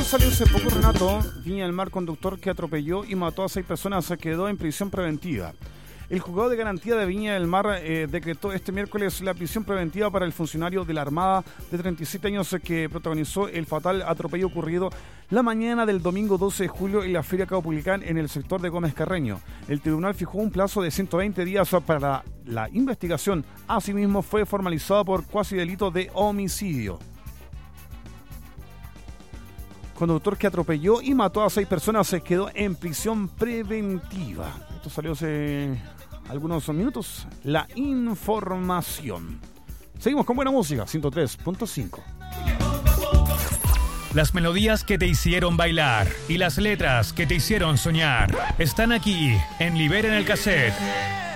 salió hace poco, Renato. Viña del Mar, conductor que atropelló y mató a 6 personas, se quedó en prisión preventiva. El juzgado de garantía de Viña del Mar decretó este miércoles la prisión preventiva para el funcionario de la Armada de 37 años que protagonizó el fatal atropello ocurrido la mañana del domingo 12 de julio en la Feria Caupolicán en el sector de Gómez Carreño. El tribunal fijó un plazo de 120 días para la investigación. Asimismo, fue formalizado por cuasi delito de homicidio. Conductor que atropelló y mató a 6 personas se quedó en prisión preventiva. Esto salió hace algunos minutos. La información. Seguimos con buena música, 103.5. Las melodías que te hicieron bailar y las letras que te hicieron soñar están aquí en Liberen el Cassette.